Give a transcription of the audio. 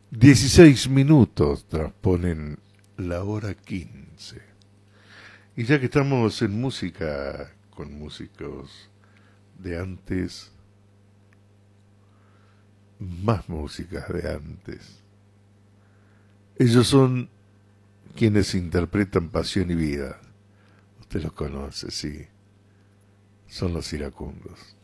16 minutos transponen la hora 15. Y ya que estamos en música, con músicos de antes, más músicas de antes. Ellos son quienes interpretan Pasión y Vida. Usted los conoce, sí. Son los iracundos.